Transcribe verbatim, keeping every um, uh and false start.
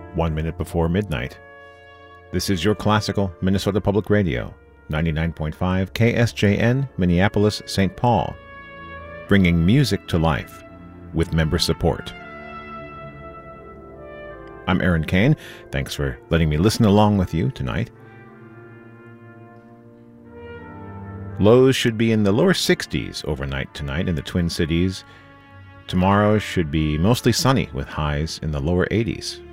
one minute before midnight. This is your classical Minnesota Public Radio, ninety-nine point five K S J N, Minneapolis, Saint Paul, bringing music to life with member support. I'm Aaron Kane. Thanks for letting me listen along with you tonight. Lows should be in the lower sixties overnight tonight in the Twin Cities. Tomorrow should be mostly sunny with highs in the lower eighties.